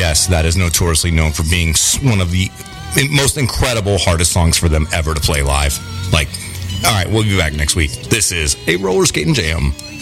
yes, that is notoriously known for being one of the most incredible, hardest songs for them ever to play live. Like, all right, we'll be back next week. This is a Roller Skating Jam.